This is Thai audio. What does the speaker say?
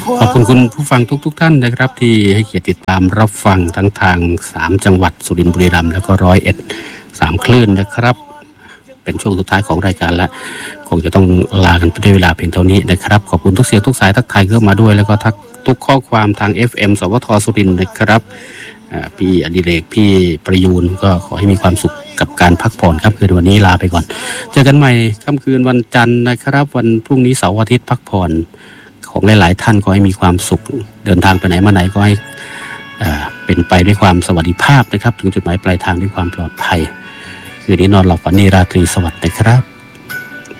ขอบคุณคุณผู้ฟังทุกท่านนะครับที่ให้เกียรติติดตามรับฟังทั้งทาง3จังหวัดสุรินทร์บุรีรัมย์แล้วก็101 3คลื่นนะครับเป็นช่วงสุดท้ายของรายการและคงจะต้องลากันไปด้วยเวลาเพียงเท่านี้นะครับขอบคุณทุกเสียงทุกสายทักทายเข้ามาด้วยแล้วก็ทักทุกข้อความทาง FM สวท.สุรินทร์นะครับพี่อดิเรกพี่ประยูนก็ขอให้มีความสุขกับการพักผ่อนครับคืนวันนี้ลาไปก่อนเจอกันใหม่ค่ำคืนวันจันทร์นะครับวันพรุ่งนี้เสาร์อาทิตย์พักผ่อนของหลายๆท่านขอให้มีความสุขเดินทางไปไหนมาไหนก็ให้เป็นไปด้วยความสวัสดิภาพนะครับถึงจุดหมายปลายทางด้วยความปลอดภัยคืนนี้นอนหลับฝันดีราตรีสวัสดิ์นะครับ